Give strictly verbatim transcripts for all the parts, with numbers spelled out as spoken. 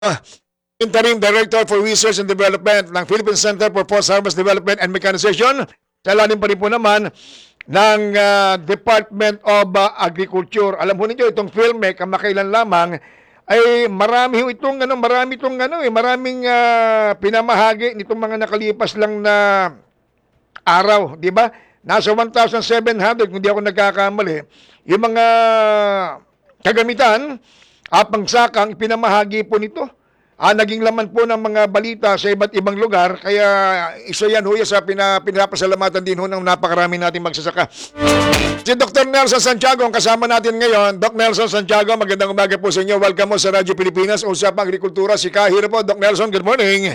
Interim Director for Research and Development ng Philippine Center for Post-Harvest Development and Mechanization. Sa lalim pa rin po naman ng uh, Department of uh, Agriculture. Alam po ninyo, itong PhilMec, kamakailan lamang, ay marami itong, ano, marami itong, ano, eh, maraming uh, pinamahagi nitong mga nakalipas lang na araw, di ba? Nasa one thousand seven hundred, kung di ako nagkakamali, yung mga kagamitan at pangsakang pinamahagi po nito. Ah, naging laman po ng mga balita sa iba't ibang lugar, kaya isa yan ho sa pina, pinapasalamatan din ho ng napakarami nating magsasaka. Si Doctor Nelson Santiago ang kasama natin ngayon. Doc Nelson Santiago, magandang umaga po sa inyo. Welcome mo sa Radyo Pilipinas, Usapang Agrikultura, si Kahiro po. Doc Nelson, good morning.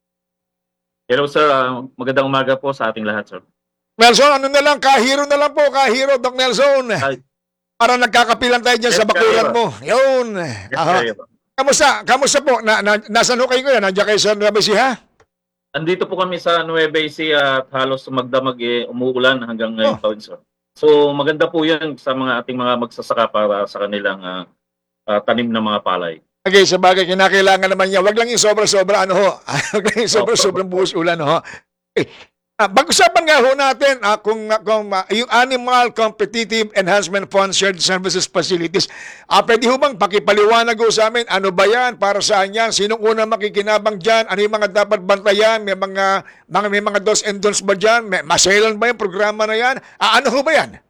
Hello sir, uh, magandang umaga po sa ating lahat sir. Nelson, ano na lang, Kahiro na lang po, Kahiro, Doc Nelson. Ay, Para nagkakapilan tayo dyan yes, sa bakuran Kahiro. mo. Yun. Yes, Aha. Kahiro. Kamusta? Kamusta po? Na, na, nasaan ho kayo ngayon? Nandiyan kayo sa Nueva Ecija? Andito po kami sa Nueva Ecija at halos magdamag eh, umuulan hanggang ngayon Oh. taon sir. So maganda po yan sa mga ating mga magsasaka para sa kanilang uh, uh, tanim na mga palay. Okay, sa bagay, kinakailangan naman niya. Wag lang yung sobra-sobra, ano ho. Wag lang yung sobra-sobrang buhos ulan, ho. Okay. Ah, pag-usapan nga ho natin ah, kung, kung ah, yung Animal Competitive Enhancement Fund Shared Services Facilities. Ah, pwede ho bang pakipaliwanag ho sa amin, ano ba yan, para saan yan, sinong unang makikinabang dyan, ano yung mga dapat bantayan, may mga, mga, may mga dos and don'ts ba dyan, may, maselan ba yung programa na yan? Ah, ano ho ba yan?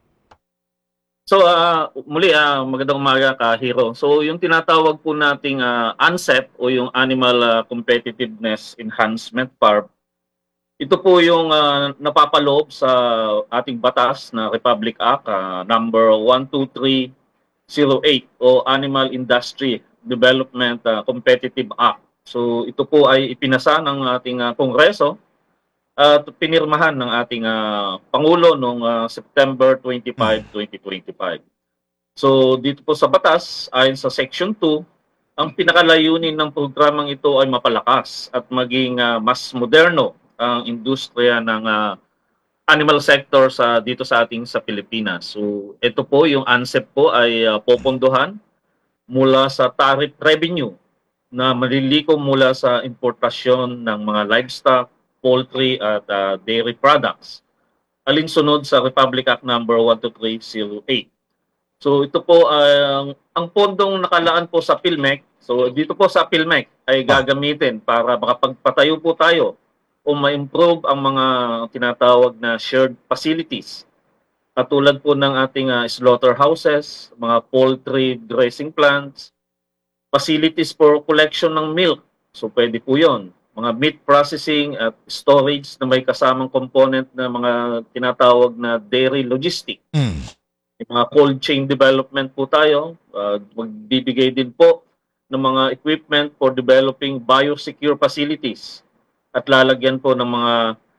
So uh, muli uh, magandang umaga Kahiro. So yung tinatawag po nating uh, ANCEP o yung Animal uh, Competitiveness Enhancement Fund, ito po yung uh, napapaloob sa ating batas na Republic Act uh, number one two three zero eight o Animal Industry Development uh, Competitive Act. So ito po ay ipinasa ng ating uh, Kongreso at uh, pinirmahan ng ating uh, Pangulo noong uh, September twenty-fifth, twenty twenty-five. So dito po sa batas, ayon sa Section two, ang pinakalayunin ng programang ito ay mapalakas at maging uh, mas moderno ang industriya ng uh, animal sector sa dito sa ating sa Pilipinas. So ito po yung ANCEP po ay uh, popondohan mula sa tariff revenue na malilikom mula sa importasyon ng mga livestock, poultry at uh, dairy products. Alinsunod sa Republic Act number one two three zero eight. So ito po ang uh, ang pondong nakalaan po sa PhilMec. So dito po sa PhilMec ay gagamitin para makapagpatayo po tayo o ma-improve ang mga tinatawag na shared facilities. Katulad po ng ating uh, slaughterhouses, mga poultry grazing plants, facilities for collection ng milk. So pwede po yon. Mga meat processing at storage na may kasamang component na mga tinatawag na dairy logistic. Mm. Yung mga cold chain development po tayo. Uh, magbibigay din po ng mga equipment for developing biosecure facilities at lalagyan po ng mga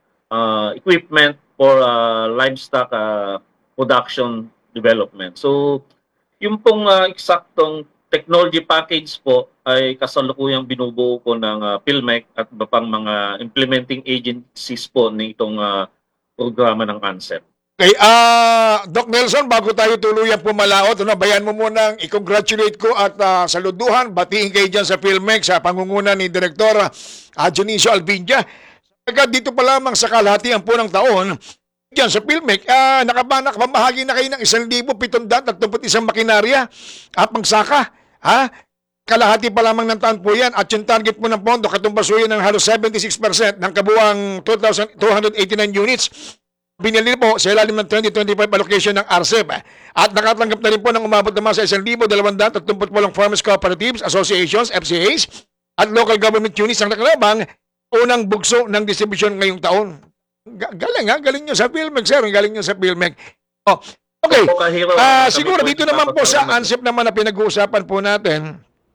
uh, equipment for uh, livestock uh, production development. So, yung pong uh, eksaktong technology package po ay kasalukuyang binubuo po ng uh, PhilMec at iba pang mga implementing agencies po nitong uh, programa ng ANCEP. Okay, ah, Doc Nelson, bago tayo tuluyan pumalaot, ano, bayan mo munang i-congratulate ko at uh, saluduhan, batiin kayo dyan sa PhilMec sa pangunguna ni Direktor uh, Dionisio Albindia. Agad dito pa lamang sa kalahatian po ng taon, dyan sa PhilMec, uh, nakabanak, pamahagi na kayo ng isang libo pitongdaan tatlumput isang makinarya at pangsaka. Ha? Kalahati pa lamang ng taon po yan at yung target po ng pondo, katumbasuyan ng halos seventy-six percent ng kabuang two thousand two hundred eighty-nine units. Binili po sa ilalim ng twenty twenty-five allocation ng R C E P at nakatanggap na rin po ng umabot naman sa one thousand two hundred thirty farmers cooperatives, associations, F C As at local government units ang nakalabang unang bugso ng distribution ngayong taon. G- galing ha, galing nyo sa PhilMec, sir. Galing nyo sa PhilMec. Oh, okay, uh, siguro dito naman po sa ANCEP naman na pinag-uusapan po natin.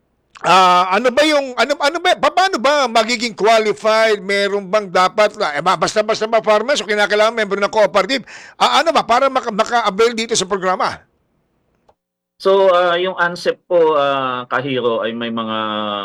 Ah, uh, ano ba yung ano ano ba paano ba magiging qualified? Meron bang dapat eh, basta-basta ba farmers o kinakailangan member ng cooperative? Ah, ano ba para maka, maka-avail dito sa programa? So uh, yung ANCEP po uh, Kahiro ay may mga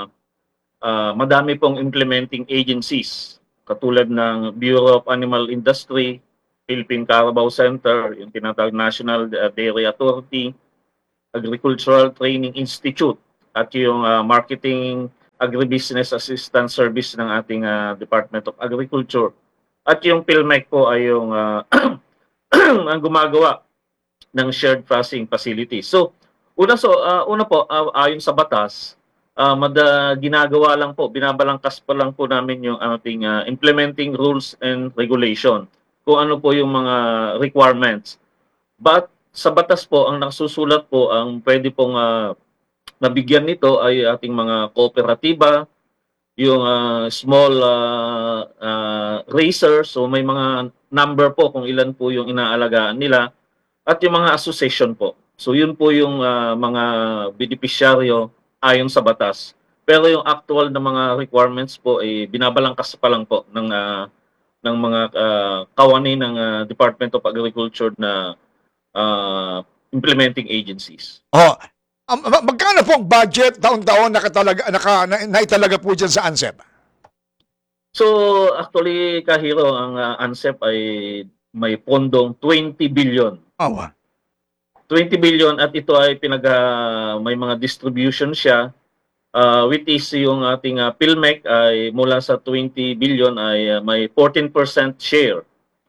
uh, madami pong implementing agencies katulad ng Bureau of Animal Industry, Philippine Carabao Center, yung tinatawag National Dairy Authority, Agricultural Training Institute, at yung uh, Marketing agribusiness assistance service ng ating ah, Department of Agriculture. At yung PhilMec po ay yung ah, ang gumagawa ng shared processing facility. So, una so ah, una po ah, ayon sa batas, ah, mada ginagawa lang po, binabalangkas pa lang po namin yung ating ah, implementing rules and regulation. Kung ano po yung mga requirements. But sa batas po ang nasusulat po ang pwede pong ah, nabigyan nito ay ating mga kooperatiba, yung ah, small ah, ah, racer, so may mga number po kung ilan po yung inaalagaan nila at yung mga association po. So yun po yung ah, mga benepisyaryo ayon sa batas. Pero yung actual na mga requirements po ay binabalangkas pa lang po ng ah, ng mga ah, kawani ng ah, Department of Agriculture na ah, implementing agencies. Oh, um, ma- magkano po ang budget taon-taon nakatalaga, naka, na, naitalaga po dyan sa ANSEP? So actually, Kahiro, ang ah, ANSEP ay may pondong twenty billion. Oh, twenty billion at ito ay pinag ah, may mga distribution siya, ah, which is yung ating ah, PhilMec ay mula sa twenty billion ay ah, may fourteen percent share.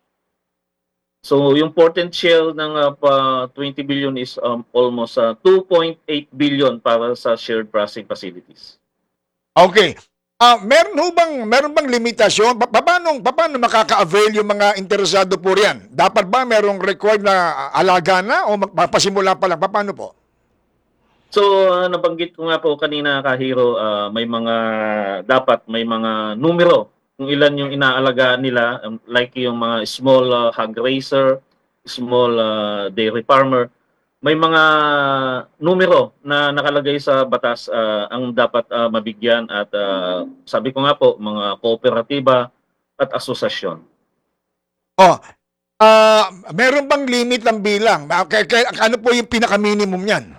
So yung fourteen share ng ah, pa twenty billion is um, almost ah, two point eight billion para sa shared processing facilities. okay. Ah, meron ho bang meron bang limitasyon? Pa paano paano makaka-avail yung mga interesado po riyan? Dapat ba merong required na alaga na o magpapasimula pa lang? Paano po? So ah, nabanggit ko nga po kanina, Kahiro, ah, may mga dapat may mga numero kung ilan yung inaalagaan nila, um, like yung mga small ah, hog racer, small ah, dairy farmer. May mga numero na nakalagay sa batas ah, ang dapat ah, mabigyan at ah, sabi ko nga po, mga kooperatiba at asosasyon. Oh, ah, meron bang limit ng bilang? Ah, kaya- kaya- ano po yung pinaka-minimum niyan?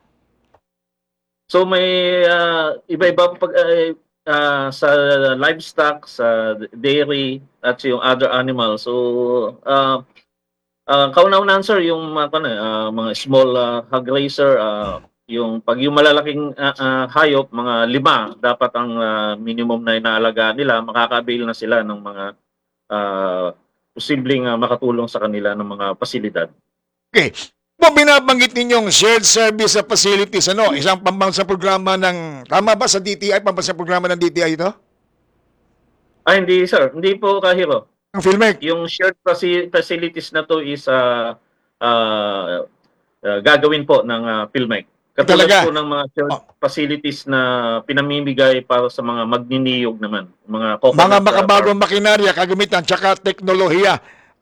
So may ah, iba-iba pag eh, ah, sa livestock, sa dairy at yung other animals. So ah ah, kauna-unahan sir yung mga ano, ah, mga small ah, hog racer, ah, yung pag yung malalaking ah, ah, hayop, mga lima dapat ang ah, minimum na inaalagaan nila, makaka-avail na sila ng mga ah, posibleng ah, makatulong sa kanila ng mga pasilidad. Okay. Po binabanggit ninyong shared service sa facilities, ano? Isang pambansang programa ng, tama ba sa D T I, pambansang programa ng D T I ito? Ah, hindi sir, hindi po, Kahiro. Ang PhilMec? Yung shared faci- facilities na to is ah, ah, ah, gagawin po ng ah, PhilMec. Katulad Talaga? po ng mga shared Oh. facilities na pinamimigay para sa mga magniniyog naman, mga Mga coconut ah, makabagong farm. makinarya, kagamitan, tsaka teknolohiya.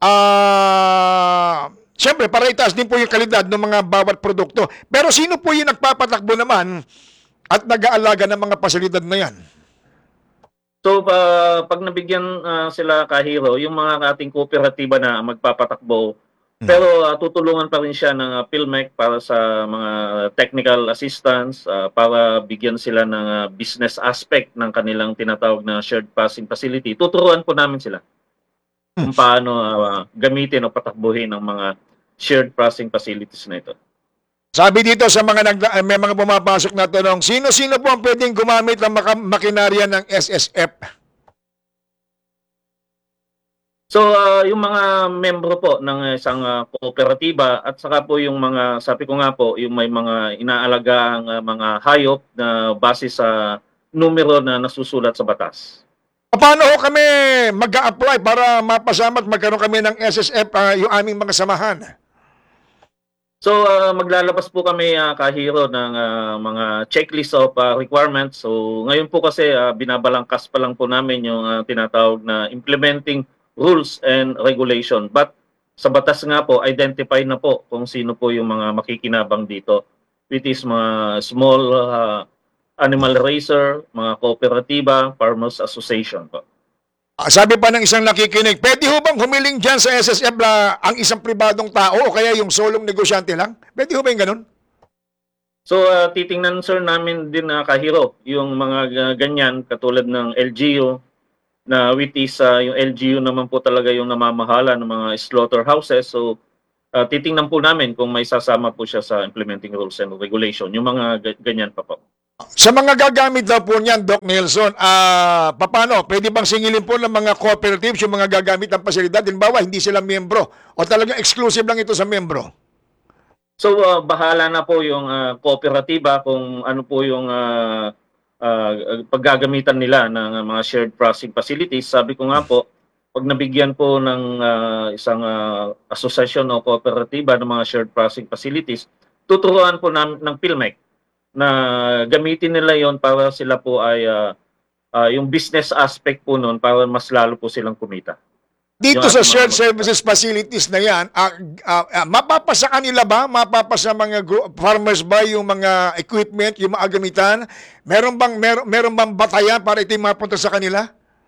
Ah, siyempre, para itaas din po yung kalidad ng mga bawat produkto. Pero sino po yung nagpapatakbo naman at nag-aalaga ng mga pasilidad na yan? So pa pag nabigyan ah, sila, Kahiro, yung mga ating kooperatiba na magpapatakbo, pero ah, tutulungan pa rin siya ng ah, PhilMec para sa mga technical assistance, ah, para bigyan sila ng ah, business aspect ng kanilang tinatawag na shared processing facility. Tuturuan po namin sila kung paano ah, gamitin o patakbuhin ang mga shared processing facilities na ito. Sabi dito sa mga nag, may mga pumapasok na tanong, sino-sino po ang pwedeng gumamit ng maka- makinarya ng S S F? So ah, yung mga membro po ng isang ah, kooperatiba at saka po yung mga, sabi ko nga po, yung may mga inaalagaang ah, mga hayop na base sa numero na nasusulat sa batas. Paano ho kami mag-a-apply para mapasama at magkaroon kami ng S S F, ah, yung aming mga samahan? So ah, maglalabas po kami, ah, Kahiro, ng ah, mga checklist of ah, requirements. So ngayon po kasi ah, binabalangkas pa lang po namin yung ah, tinatawag na implementing rules and regulation. But sa batas nga po, identify na po kung sino po yung mga makikinabang dito. It is mga small ah, animal raiser, mga kooperatiba, farmers association po. Ah, sabi pa ng isang nakikinig, pwede ho bang humiling dyan sa S S F na ang isang pribadong tao o kaya yung solong negosyante lang? Pwede ho ba yung ganun? So ah, titingnan sir namin din, na Kahiro, yung mga ah, ganyan katulad ng L G U, na which is ah, yung L G U naman po talaga yung namamahala ng mga slaughterhouses. So ah, titingnan po namin kung may sasama po siya sa implementing rules and regulation, yung mga ga- ganyan pa po. Sa mga gagamit daw po niyan, Doc Nelson, ah, paano? Pwede bang singilin po ng mga cooperatives yung mga gagamit ng pasilidad? Halimbawa, hindi sila miyembro o talagang exclusive lang ito sa miyembro? So ah, bahala na po yung ah, kooperatiba kung ano po yung ah, ah, paggagamitan nila ng ah, mga shared processing facilities. Sabi ko nga po, pag nabigyan po ng ah, isang ah, asosasyon o kooperatiba ng mga shared processing facilities, tuturuan po ng, ng PhilMec na gamitin nila yon para sila po ay ah, ah, yung business aspect po noon para mas lalo po silang kumita. Yung Dito sa ating mga shared mag- services facilities na yan, ah, ah, ah, mapapasa kanila ba? Mapapasa mga gro- farmers ba yung mga equipment, yung mga gamitan? Meron bang, meron, meron bang batayan para ito mapunta sa kanila?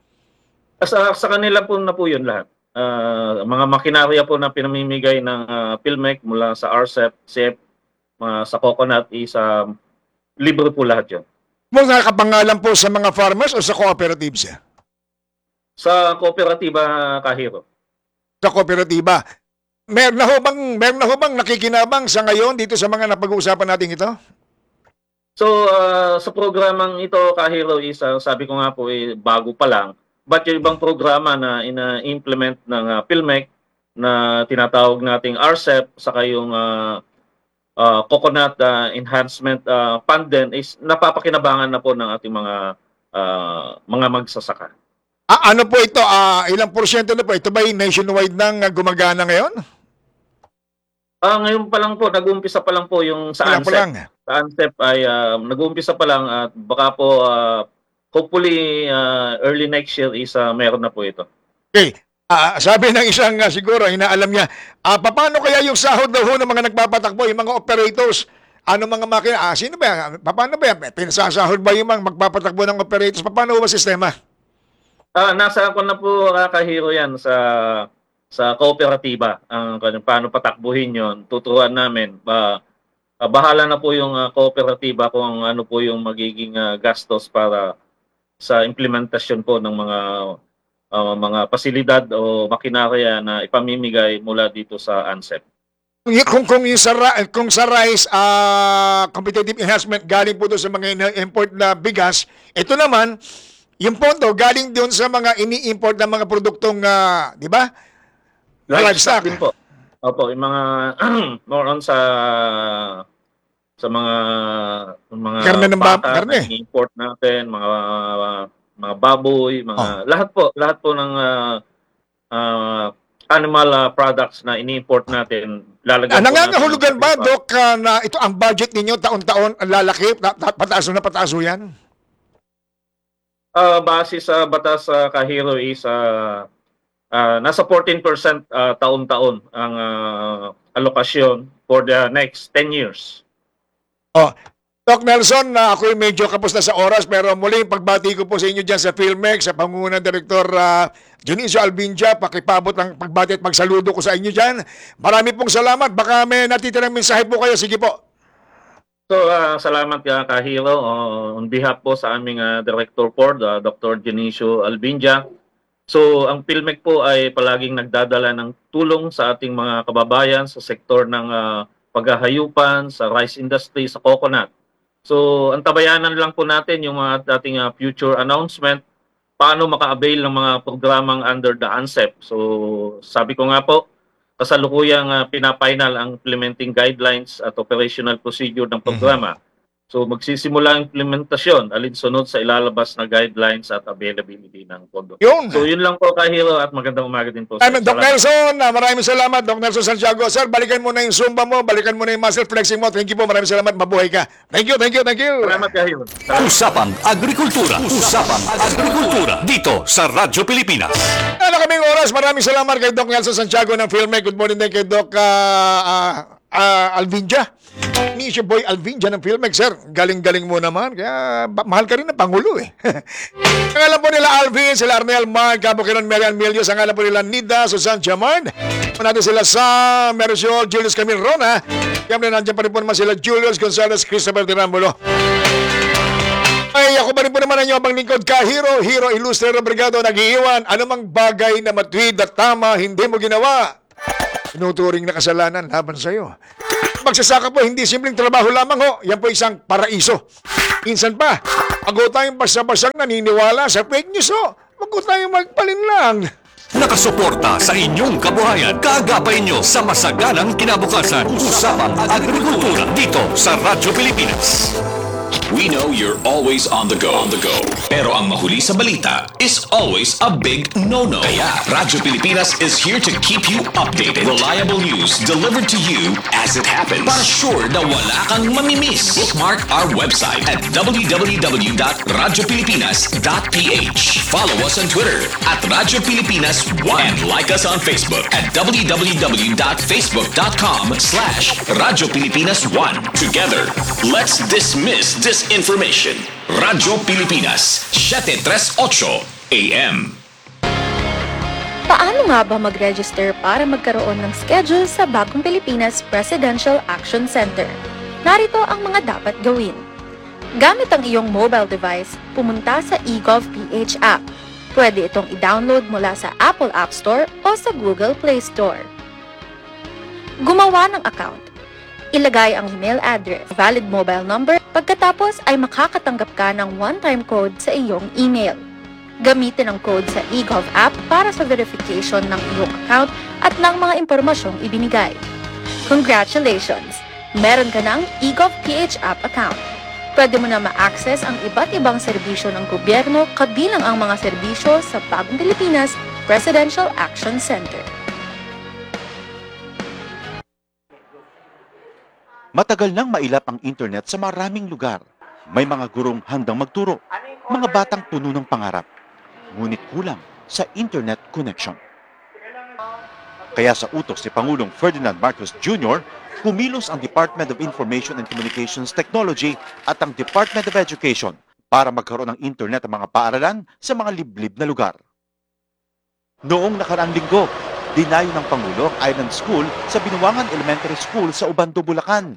Sa, sa kanila po na po yun lahat. Ah, mga makinarya po na pinamimigay ng ah, PhilMec mula sa R C E P, C E P, mga sa Coconut is ah, libre po lahat yun. Kung nakapangalan po sa mga farmers o sa cooperatives? Sa kooperatiba, Kahiro. Sa kooperatiba. Meron na ho bang, meron na ho bang nakikinabang sa ngayon dito sa mga napag-uusapan natin ito? So ah, sa programang ito, Kahiro, is ah, sabi ko nga po eh, bago pa lang. But yung ibang programa na ina-implement ng ah, PhilMec na tinatawag nating R C E P saka yung ah, ah, Coconut ah, Enhancement ah, Fund din is napapakinabangan na po ng ating mga ah, mga magsasaka. Ah, ano po ito? Ah, ilang porsyento na po? Ito ba yung nationwide nang ah, gumagana ngayon? Ah, ngayon pa lang po, nag-uumpisa pa lang po yung sa Wala pa ANSEP. lang. Sa ANSEP ay ah, nag-uumpisa pa lang at baka po ah, hopefully ah, early next year is ah, meron na po ito. Okay. Ah, sabi ng isang ah, siguro, inaalam niya, ah, paano kaya yung sahod daw ho ng mga nagpapatakbo, yung mga operators? Ano mga makina? Ah, sino ba? Paano ba? Pinasasahod ba yung mga magpapatakbo ng operators? Paano ba sistema? Ah, nasa ako na po ah, Kahiro yan sa sa kooperatiba. Ang kung paano patakbuhin 'yon, tuturuan namin. Ba ah, bahala na po yung ah, kooperatiba kung ano po yung magiging ah, gastos para sa implementasyon po ng mga ah, mga pasilidad o makinarya na ipamimigay mula dito sa ANSEP. Kung, y- kung, kung, yung sa, ra- kung sa rice ah, competitive enhancement galing po doon sa mga ina-import na bigas, ito naman, yung pondo galing doon sa mga ini-import na mga produktong, ah, di ba? Livestock. din po. Opo, yung mga more on sa sa mga mga Karne ng ba- baka karne. na import natin, mga mga baboy, mga Oh. lahat po, lahat po ng ah, ah, animal ah, products na ini-import natin, lalagyan Ah, po natin nangangahulugan ng ba, taripa. Doc, ah, na ito ang budget ninyo taon-taon ang lalaki, ta- ta- pataas na pataas ho yan? Ah, base sa batas sa Kahiro is ah, ah, nasa fourteen percent ah, taon-taon ang ah, alokasyon for the next ten years. Oh, Doc Nelson, na ako'y medyo kapos na sa oras pero muli pagbati ko po sa inyo dyan sa PhilMec, sa pangungunan Direktor uh, Dionisio Albindia, pakipabot ang pagbati at magsaludo ko sa inyo dyan. Marami pong salamat. Baka may natitirang mensahe po kayo. Sige po. So, ah, salamat ka, Kahiro. Uh, on behalf po sa aming ah, Director Board, ah, Doctor Dionisio Albindia. So, ang PhilMec po ay palaging nagdadala ng tulong sa ating mga kababayan sa sektor ng ah, paghahayupan, sa rice industry, sa coconut. So, ang tabayanan lang po natin yung mga dating ah, future announcement, paano maka-avail ng mga programang under the ANSEP. So, sabi ko nga po, kasalukuyang uh, pinapainal ang implementing guidelines at operational procedure ng programa. So magsisimula ang implementasyon alinsunod sa ilalabas na guidelines at availability ng pondo. Yun. So yun lang po, Kahiro, at magandang umaga din po. Ay, Doc Salamat. Nelson, ah, maraming salamat. Doc Nelson Santiago. Sir, balikan mo na yung Zumba mo, balikan mo na yung muscle flexing mo. Thank you po, maraming salamat. Mabuhay ka. Thank you, thank you, thank you. Salamat, Kahiro. Salamat. Usapang Agrikultura. Usapang Agrikultura. Dito sa Radyo Pilipinas. Ano kaming oras? Maraming salamat kay Doc Nelson Santiago ng PhilMec. Good morning din kay Doc ah, ah, ah, Alvinja. Ni si Boy Alvinja ng PhilMec, sir. Galing-galing mo naman. Kaya ba- mahal ka rin ng Pangulo eh. Ang alam po nila Alvin, sila Arnel Mark, Kabukiran Marian Milios. Ang alam po nila Nida, Susan Jamard. Natin sila sa Mercio, Julius Camille Rona. Kaya nandiyan pa rin po naman sila Julius Gonzalez, Christopher Tirambulo. Ay, ako pa rin po naman ang inyong lingkod ka, Hero, Hero Illustrator Brigado, nag-iiwan. Anumang bagay na matuwid at tama, hindi mo ginawa. Tinuturing na kasalanan laban sa'yo. At magsasaka po, hindi simpleng trabaho lamang ho. Yan po isang paraiso. Minsan pa, wag ho tayong basta-bastang naniniwala sa fake news ho. Wag ho tayong magpalinlang. Nakasuporta sa inyong kabuhayan. Kaagapay nyo sa masaganang kinabukasan. Usapang Agrikultura dito sa Radyo Pilipinas. We know you're always on the go. On the go. Pero ang mahuli sa balita is always a big no-no. Kaya Radyo Pilipinas is here to keep you updated. Reliable news delivered to you as it happens. Para sure na wala kang mamimiss. Bookmark our website at w w w dot radyo pilipinas dot p h. Follow us on Twitter at Radyo Pilipinas one. And like us on Facebook at w w w dot facebook dot com slash Radyo Pilipinas one. Together, let's dismiss disinformation. Radyo Pilipinas, seven thirty-eight A M. Paano nga ba mag-register para magkaroon ng schedule sa Bagong Pilipinas Presidential Action Center? Narito ang mga dapat gawin. Gamit ang iyong mobile device, pumunta sa eGovPH app. Pwede itong i-download mula sa Apple App Store o sa Google Play Store. Gumawa ng account. Ilagay ang email address, valid mobile number, pagkatapos ay makakatanggap ka ng one-time code sa iyong email. Gamitin ang code sa eGov app para sa verification ng iyong account at ng mga impormasyong ibinigay. Congratulations! Meron ka ng eGovPH app account. Pwede mo na ma-access ang iba't ibang serbisyo ng gobyerno kabilang ang mga serbisyo sa Bagong Pilipinas Presidential Action Center. Matagal nang mailap ang internet sa maraming lugar. May mga gurong handang magturo, mga batang puno ng pangarap. Ngunit kulang sa internet connection. Kaya sa utos ni Pangulong Ferdinand Marcos Junior, kumilos ang Department of Information and Communications Technology at ang Department of Education para magkaroon ng internet ang mga paaralan sa mga liblib na lugar. Noong nakaraang linggo, dinayo ng Pangulo ang Island School sa Binuangan Elementary School sa Ubando, Bulacan.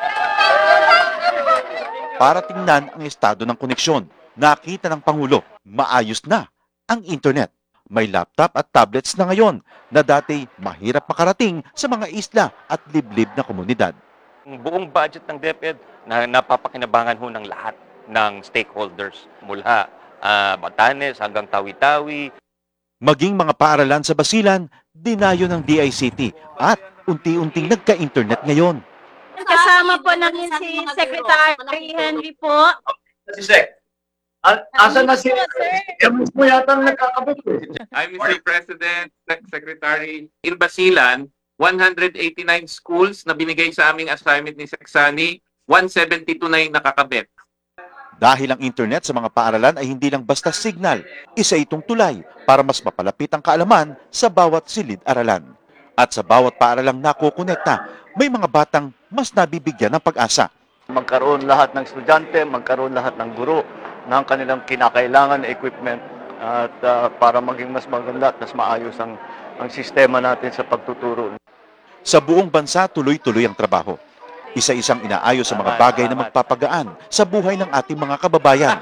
Para tingnan ang estado ng koneksyon, nakita ng Pangulo, maayos na ang internet. May laptop at tablets na ngayon na dati mahirap makarating sa mga isla at liblib na komunidad. Ang buong budget ng DepEd na napapakinabangan ho ng lahat ng stakeholders mula uh, Batanes hanggang Tawi-Tawi. Maging mga paaralan sa Basilan, dinayo ng D I C T at unti-unting nagka-internet ngayon. Kasama po namin si Secretary Henry po. Si Sec, a- asan na si... Yung mismo yata ang nagkakabot eh. I'm Mister President, Sec- Secretary. In Basilan, one hundred eighty-nine schools na binigay sa aming assignment ni Seksani, one seventy-two na yung nakakabit. Dahil ang internet sa mga paaralan ay hindi lang basta signal, isa itong tulay para mas mapalapit ang kaalaman sa bawat silid-aralan. At sa bawat paaralang nakukonekta, may mga batang mas nabibigyan ng pag-asa. Magkaroon lahat ng estudyante, magkaroon lahat ng guro ng kanilang kinakailangan na equipment at uh, para maging mas maganda at mas maayos ang, ang sistema natin sa pagtuturo. Sa buong bansa, tuloy-tuloy ang trabaho. Isa-isang inaayos sa mga bagay na magpapagaan sa buhay ng ating mga kababayan.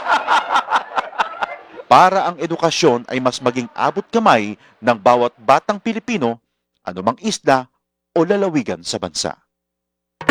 Para ang edukasyon ay mas maging abot kamay ng bawat batang Pilipino, anumang isla o lalawigan sa bansa.